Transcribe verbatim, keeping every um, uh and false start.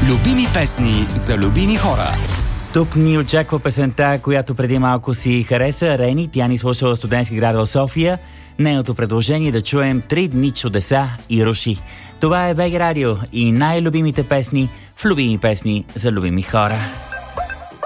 Любими песни за любими хора. Тук ни очаква песента, която преди малко си хареса. Рени, тя ни слушала в Студентски град в София. Нейното предложение е да чуем Три дни чудеса и Руши. Това е БГ Радио и най-любимите песни в любими песни за любими хора.